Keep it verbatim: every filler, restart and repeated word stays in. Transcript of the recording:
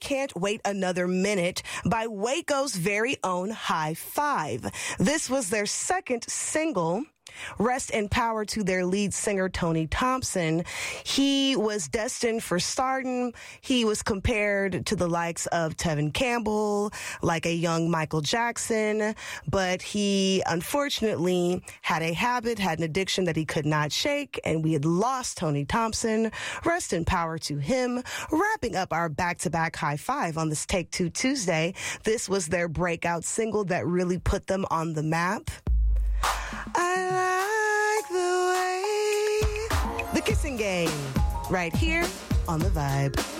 Can't Wait Another Minute by Waco's very own High Five. This was their second single. Rest in power to their lead singer, Tony Thompson. He was destined for stardom. He was compared to the likes of Tevin Campbell, like a young Michael Jackson, but he unfortunately had a habit, had an addiction that he could not shake, and we had lost Tony Thompson. Rest in power to him. Wrapping up our back-to-back High Five on this Take Two Tuesday, this was their breakout single that really put them on the map. I like the way. The Kissing Game, right here on The Vibe.